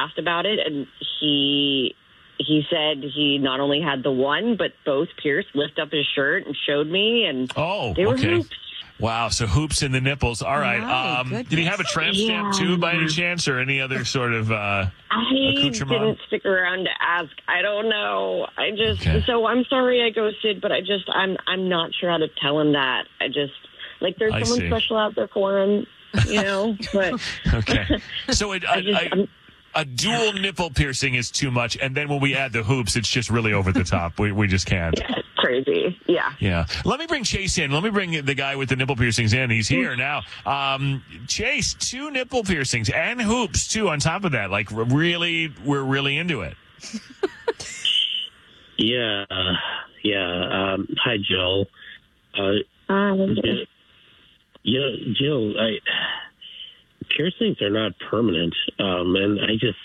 asked about it, and he said he not only had the one, but both pierced, lift up his shirt and showed me, and they were hoops. Wow, so hoops in the nipples. All right. Did he have a tramp stamp, too, by any chance, or any other sort of I accoutrement? didn't stick around to ask. I don't know. So I'm sorry I ghosted, but I'm not sure how to tell him that. There's someone special out there for him, but. Okay. So a dual nipple piercing is too much, and then when we add the hoops, it's just really over the top. We just can't. Yeah, it's crazy. Yeah. Yeah. Let me bring Chase in. Let me bring the guy with the nipple piercings in. He's here now. Chase, 2 nipple piercings and hoops, too, on top of that. Like, we're really into it. Yeah. Hi, Jill. Jill, piercings are not permanent, and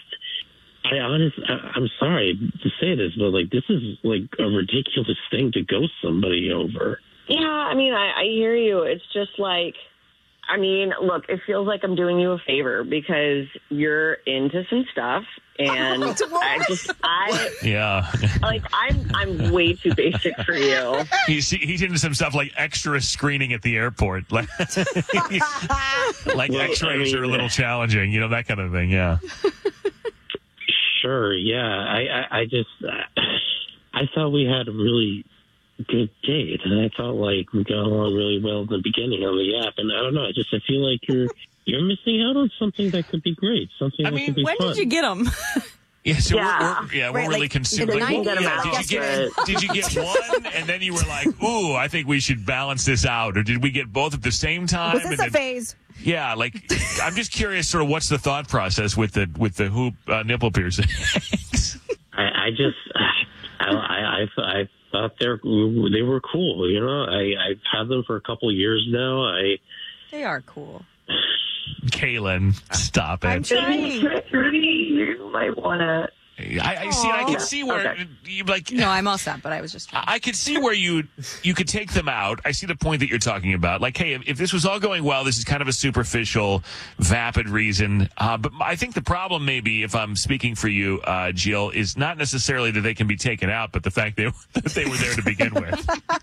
I'm sorry to say this, but this is a ridiculous thing to ghost somebody over. Yeah, I hear you. It's just look, it feels like I'm doing you a favor because you're into some stuff, and I'm way too basic for you. He's into some stuff like extra screening at the airport, like X-rays are a little challenging, that kind of thing. Yeah. Sure. Yeah. I thought we had a really good date, and I felt like we got along really well in the beginning on the app, and I don't know, I feel like you're missing out on something that could be great, something that could be fun. When did you get them? Yeah, so we're really concerned. Did you get one, and then you were like, "Ooh, I think we should balance this out," or did we get both at the same time? Was this a phase? Yeah, I'm just curious, sort of, what's the thought process with the hoop nipple piercing? I thought they were cool. I've had them for a couple of years now. They are cool. Kaylin, stop it. I'm trying. You might want to. I can see where you No, I'm all set, but I was just trying. I could see where you could take them out. I see the point that you're talking about. Hey, if this was all going well, this is kind of a superficial, vapid reason. But I think the problem, maybe, if I'm speaking for you, Jill, is not necessarily that they can be taken out, but the fact that they were there to begin with.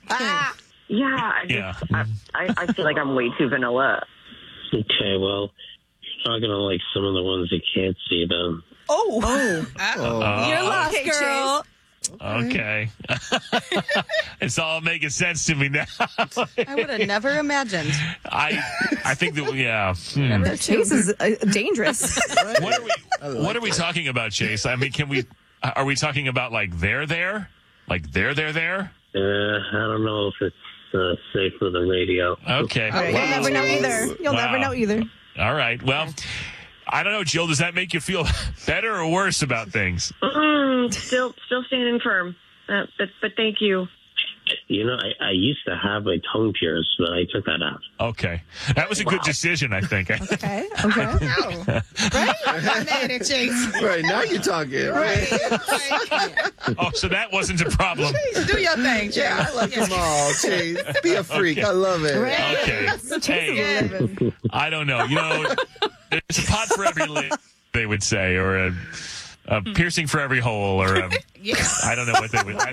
I feel like I'm way too vanilla. Okay, well, you're not going to like some of the ones you can't see, then. Oh. You're lost, girl. Okay. It's all making sense to me now. I would have never imagined. I think that, Chase is dangerous. What are we talking about, Chase? Are we talking about they're there? Like they're there? I don't know if it's safe for the radio. Okay. You'll never know either. Never know either. All right. Well, I don't know, Jill. Does that make you feel better or worse about things? Still standing firm. But thank you. I used to have a tongue pierce, but I took that out. Okay. That was a good decision, I think. Okay. Right? I made it, Chase. Right, now you're talking. Right. Oh, so that wasn't a problem. Chase, do your thing, Chase. Yeah, come on, Chase. Be a freak. Okay. I love it. Right. Okay. Hey, I don't know. There's a pot for every lid, they would say, or a piercing for every hole, or I don't know what they would.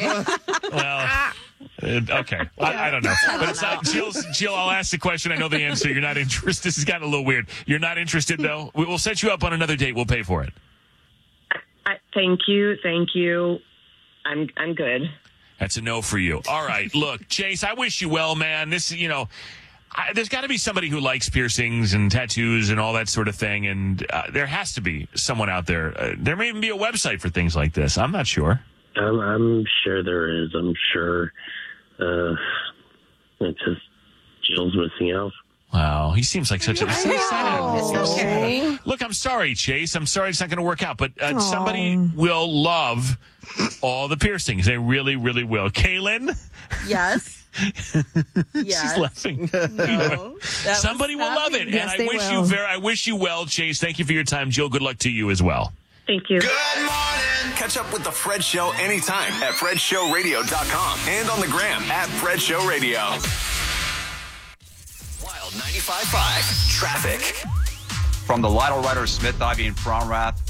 Okay. I don't know. But it's not Jill, I'll ask the question. I know the answer. You're not interested. This has gotten a little weird. You're not interested, though? We'll set you up on another date. We'll pay for it. Thank you. I'm good. That's a no for you. All right. Look, Chase, I wish you well, man. This, there's got to be somebody who likes piercings and tattoos and all that sort of thing, and there has to be someone out there. There may even be a website for things like this. I'm not sure. I'm sure there is. I'm sure. It's just Jill's missing out. Wow, he seems like such a... Okay. Look, I'm sorry, Chase. I'm sorry it's not going to work out, but somebody will love all the piercings. They really, really will. Kaylin? Yes. She's laughing. No, somebody will love it. Yes, and I wish you well, Chase. Thank you for your time. Jill, good luck to you as well. Thank you. Good morning. Catch up with The Fred Show anytime at FredShowRadio.com and on the gram at Fred Show Radio. Wild 95.5 Traffic. From the Lytle Ryder Smith Ivy and Fromrath